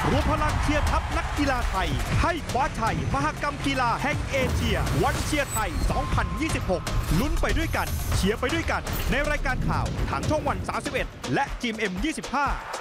รวมพลังเชียร์ทัพนักกีฬาไทยให้คว้าชัยมหกรรมกีฬาแห่งเอเชียวันเชียร์ไทย 2026 ลุ้นไปด้วยกันเชียร์ไปด้วยกันในรายการข่าวทางช่องวัน 31 และจีม M25